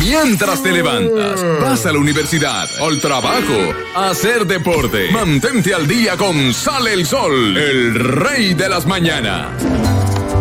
mientras te levantas, vas a la universidad, al trabajo, a hacer deporte. Mantente al día con Sale el Sol, el rey de las mañanas.